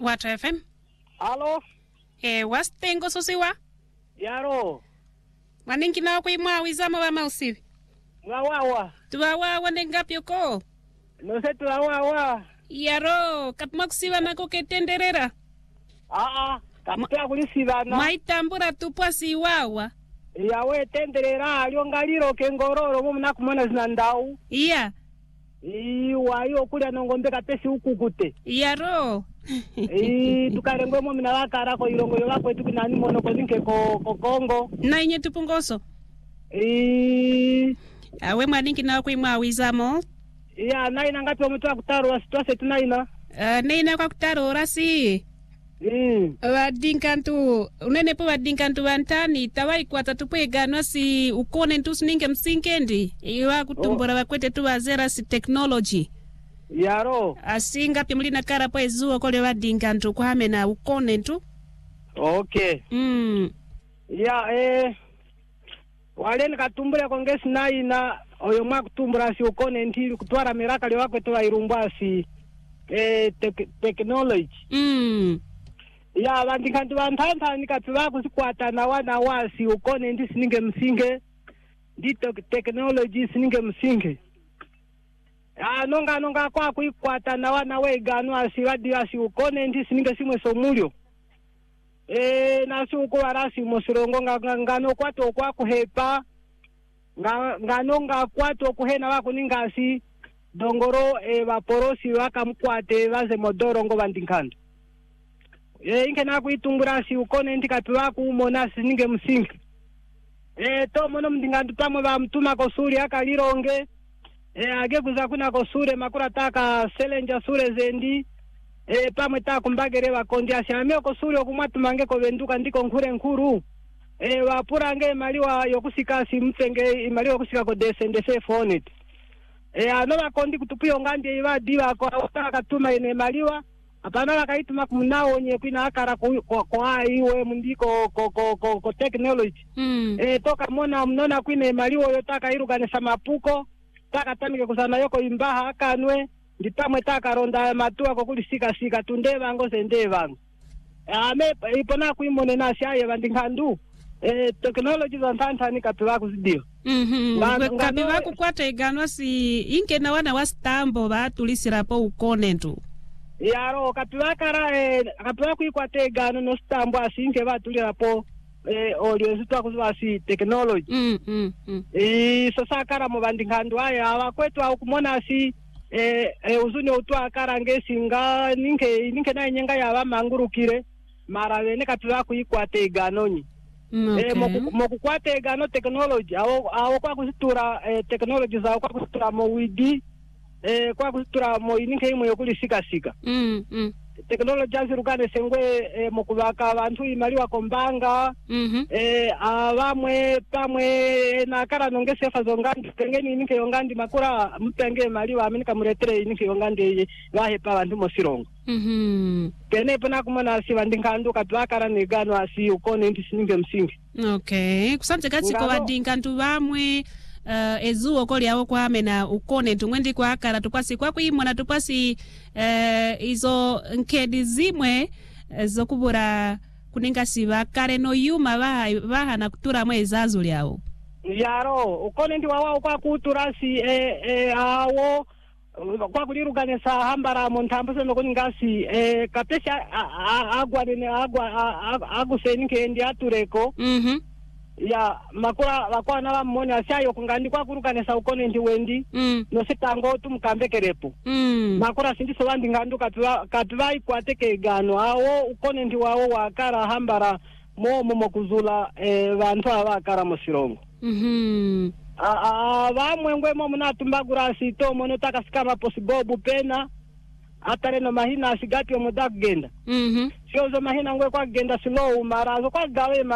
Watu FM. Halo? Wastengo sosiwa? Yaro. Waninki na kuimwa wizama wa mausivi? Wawawa. Tuwawawa nengapi uko? Nose tuwawawa. Yaro, katuma kusiwa na kuketenderera? Kapita kulisivana. Maitambura tupwa siwawa? Yawe tenderera aliongaliro kengororo mumuna kumona zinandau. Iya. Iwa iyo kulia nongombe kapesi ukukute. Yaro. Tukarengwe mumina wakara ko irongo yo wakwe tukinani mono ko zinke ko Kongo. Na inye tupungoso? Awe mwaninki na kuimwa wizamo? Iya, naina ngapi omutu wa kutaro wa situase tunaina? Naina kwa kutaro orasi? Wadinkantu, unene po wadinkantu wantani, tawai kwa tatupwe ganwa si ukone ntusu ninge msinkendi. Iwa kutumbura wakwete tu wazera si technology. Yaro. Asinga pimulina kara po ezuo kole wadinkantu kwa hame na ukone ntu. Okay. Ya, wale nikatumbura kongesi naina, oyo mwa kutumbura si ukone nti kutwara miraka li wakwe tuwa irumbwa si technology. Ya vandinkantu vantanta nikatuwa kusikwata na wana wasi ukone ndi sininge msinge ndi technology sininge msinge. Nonga kwa kuikwata na wana weganu asiwadi wasi ukone ndi sininge simwe somulyo. Nasi uko warasi mosirongo ngano kwato kwa kuhepa nganonga kwato kuhena wako ningasi dongoro vaporosi waka mkwate vaze modorongo vandinkantu. Inke na kuitungura si ukone ndikati waku umona sininge msingi. To mono mdingantu pamwe ba mtuma kosuri akalironge. Age kuza kuna kosure makura taka selenja sure zendi. Pamwe ta kumbagere wakondi asiameo kosuri okumwatu mange ko venduka ndiko nkure nkuru. Wapurange maliwa yokusika si mtenge maliwa yokusika ko desendese phone. Ano wakondi kutupio ngandi iwa diwa kwa utaka tuma ine maliwa. Apana wakaituma kumunao nye kwina akara kwa iwe mundiko ko technology. Toka mona mnona kwine maliwo yotaka iruganisa mapuko. Taka tamike kusana yoko imbaha akanwe. Ndipamwe taka ronda matua kukuli sika tundeva ngo zendeva. Ipona kuimone nasi aye vandinkandu. Technology zantanta ni kapiwa kuzidio. Kapiwa kukwata iganwa si inke na wana wastambo ba tulisirapo ukone ntu. Yaro kapiwa kara kapiwa kuikwate gano no stambo asinke batulirapo olio zitwa kuzwasi technology. Sasa kara mubandinkandu aya awakwetu akumona asi uzuni utwa kara ngesinga ninke na nyenga ya mangurukire mara bene kapiwa kuikwate gano nyi. Mokukwate gano technology awo kwa kusitura technology za kwa kusitura mo widi kwa kusitura mo ininke imwe yokuli sika. Technology azirukane sengwe mokubaka abantu imaliwa kombanga. Abamwe pamwe na kara nonge sefa zongandi tengeni ininke yongandi makura mutenge maliwa aminika muretere ininke yongandi bahepa abantu mosirongo. Pene pona kumona si vandinkandu katwakara negano asi ukone ndi sininge msingi. Okay, kusanje katsiko vandinkandu bamwe ezuo koli yawo kwame na ukone tungwendi kwa akara tupasi kwa kuimona tupasi izo nkedi zimwe zokubura kuninga siba kare no yuma baha na kutura mwe zazu lyawo. Yaro ukone ndi wawa kwa kuturasi awo kwa kuliruganisa hambara montambo seno kuningasi kapesha agusenike ndi atureko. Ya makura wakwana wa mmoni asyayo kungandi kwa kurukanisa ukone ndi wendi no sitango tumkambekerepo. Makura sindiso wandi ngandu katuwa ikwateke gano awo ukone ndi wawo wakara hambara mo kuzula vantu awakara mosirongo. Vamwengwe mo munatumbagura sito mono takasikama posibobu pena atare no mahina asigati omuda kugenda. Sio zo mahina ngwe kwa kugenda slow marazo kwa gawe